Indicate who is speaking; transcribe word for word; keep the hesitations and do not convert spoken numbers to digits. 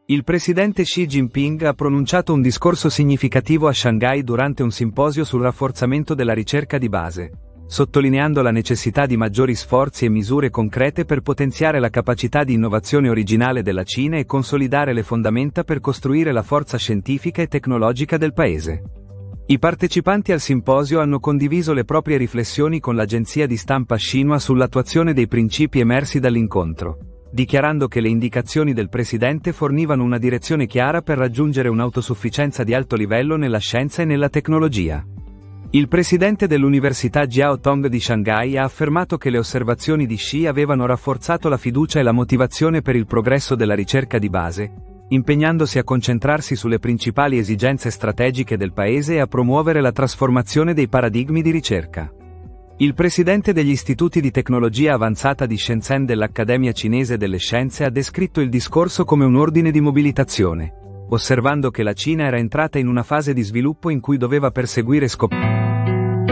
Speaker 1: Il presidente Xi Jinping ha pronunciato un discorso significativo a Shanghai durante un simposio sul rafforzamento della ricerca di base, sottolineando la necessità di maggiori sforzi e misure concrete per potenziare la capacità di innovazione originale della Cina e consolidare le fondamenta per costruire la forza scientifica e tecnologica del paese. I partecipanti al simposio hanno condiviso le proprie riflessioni con l'agenzia di stampa Xinhua sull'attuazione dei principi emersi dall'incontro, dichiarando che le indicazioni del presidente fornivano una direzione chiara per raggiungere un'autosufficienza di alto livello nella scienza e nella tecnologia. Il presidente dell'Università Jiao Tong di Shanghai ha affermato che le osservazioni di Xi avevano rafforzato la fiducia e la motivazione per il progresso della ricerca di base, impegnandosi a concentrarsi sulle principali esigenze strategiche del paese e a promuovere la trasformazione dei paradigmi di ricerca. Il presidente degli istituti di tecnologia avanzata di Shenzhen dell'Accademia Cinese delle Scienze ha descritto il discorso come un ordine di mobilitazione, osservando che la Cina era entrata in una fase di sviluppo in cui doveva perseguire scopi